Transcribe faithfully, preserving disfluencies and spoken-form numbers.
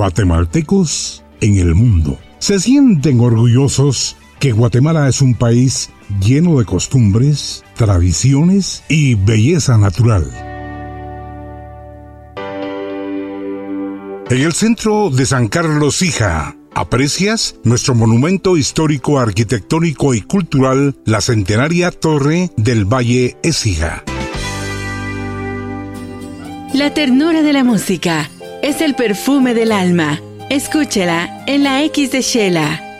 guatemaltecos en el mundo. Se sienten orgullosos que Guatemala es un país lleno de costumbres, tradiciones y belleza natural. En el centro de San Carlos Hija, aprecias nuestro monumento histórico, arquitectónico y cultural, la centenaria Torre del Valle Écija. La ternura de la música es el perfume del alma. Escúchela en la X de Shela.